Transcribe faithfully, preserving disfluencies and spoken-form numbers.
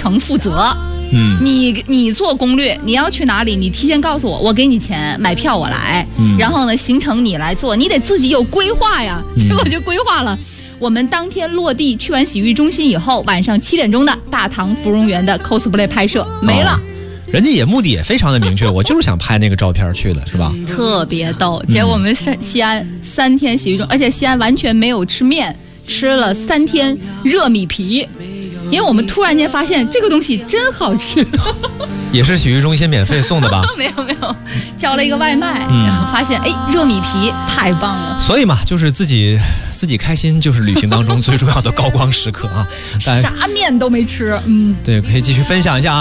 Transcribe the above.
程负责。 嗯， 你你做攻略，你要去哪里，你提前告诉我，我给你钱，买票我来。 嗯、 然后呢，行程你来做，你得自己有规划呀。结果就规划了。嗯，我们当天落地去完洗浴中心以后，晚上七点钟的大唐芙蓉园的 cosplay 拍摄没了。哦， 人家也目的也非常的明确，我就是想拍那个照片去的，是吧？ 特别逗。结果我们西西安三天洗浴中，而且西安完全没有吃面，吃了三天热米皮。因为我们突然间发现这个东西真好吃， 也是洗浴中心免费送的吧？ 没有没有，叫了一个外卖，嗯、然后发现哎，热米皮太棒了。 所以嘛，就是自己自己开心，就是旅行当中最重要的高光时刻啊！ 啥面都没吃，嗯， 对，可以继续分享一下啊。